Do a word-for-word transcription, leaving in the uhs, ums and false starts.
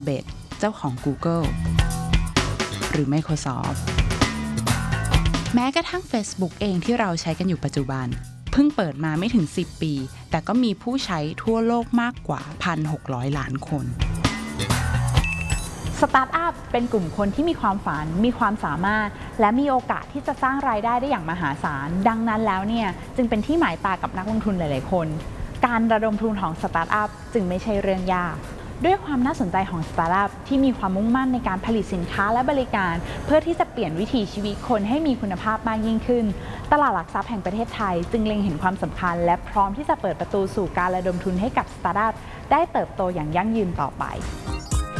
เบธเจ้าของ Google หรือ Microsoft แม้กระทั่ง Facebook เองที่เราใช้กันอยู่ปัจจุบันเพิ่งเปิดมาไม่ถึงสิบปีแต่ก็มีผู้ใช้ทั่วโลกมากกว่า หนึ่งพันหกร้อย ล้านคนสตาร์ทอัพเป็นกลุ่มคนที่มีความฝันมีความสามารถและมีโอกาสที่จะสร้างรายได้ได้อย่างมหาศาลดังนั้นแล้วเนี่ยจึงเป็นที่หมายตากับนักลงทุนหลายๆคนการระดมทุนของสตาร์ทอัพจึงไม่ใช่เรื่องยากด้วยความน่าสนใจของสตาร์ทอัพที่มีความมุ่งมั่นในการผลิตสินค้าและบริการเพื่อที่จะเปลี่ยนวิถีชีวิตคนให้มีคุณภาพมากยิ่งขึ้นตลาดหลักทรัพย์แห่งประเทศไทยจึงเล็งเห็นความสำคัญและพร้อมที่จะเปิดประตูสู่การระดมทุนให้กับสตาร์ทอัพได้เติบโตอย่างยั่งยืนต่อไป